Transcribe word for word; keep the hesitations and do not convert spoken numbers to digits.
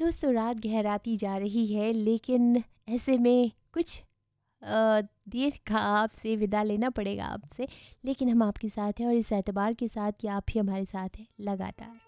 दोस्तों रात गहराती जा रही है, लेकिन ऐसे में कुछ अ, देर का आपसे विदा लेना पड़ेगा आपसे। लेकिन हम आपके साथ हैं और इस एतबार के साथ कि आप ही हमारे साथ हैं लगातार।